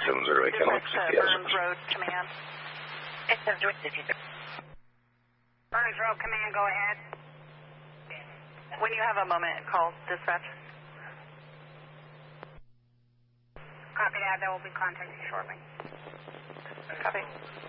Missouri County. Burns Road Command. It's a Burns Road Command, go ahead. When you have a moment, call dispatch. Copy that. They will be contacting you shortly. Copy.